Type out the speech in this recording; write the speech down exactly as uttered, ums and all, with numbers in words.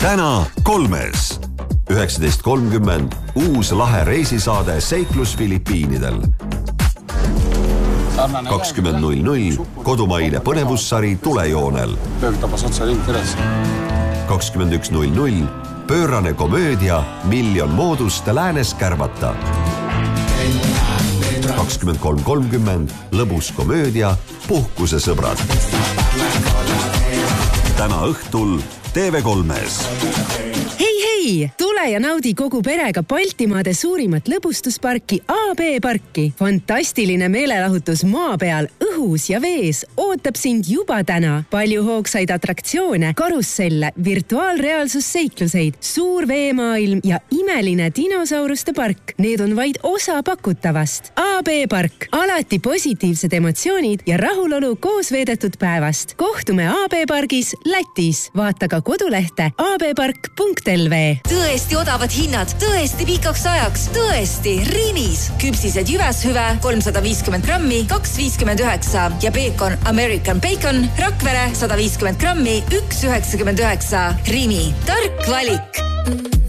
Täna kolmes. üheksateist kolmkümmend uus lahe reisisaade Seiklus Filipiinidel. kakskümmend null null kodumaine põnevussari Tulejoonel. kakskümmend üks null null pöörane komöödia Miljon moodust läänes kärvata. kakskümmend kolm kolmkümmend lõbus komöödia Puhkuse sõbrad. Täna õhtul T V kolmes. Hei, hei! Tule ja naudi kogu perega Baltimaade suurimat lõbustusparki A B parki. Fantastiline meelelahutus maa peal, õhus ja vees ootab sind juba täna. Palju hoogsaid atraktsioone, karusselle, virtuaalreaalsusseikluseid, suur veemaailm ja imeline dinosauruste park. Need on vaid osa pakutavast. A B park. Alati positiivsed emotsioonid ja rahulolu koos veedetud päevast. Kohtume A B pargis Lätis. Vaata ka kodulehte a b park punkt l v. Tõesti odavad hinnad, tõesti pikaks ajaks, tõesti Rimis. Küpsised jüveshüve kolmsada viiskümmend grammi, kaks viiskümmend üheksa ja beekon American Bacon Rakvere sada viiskümmend grammi, üks üheksakümmend üheksa. Rimi. Tark valik.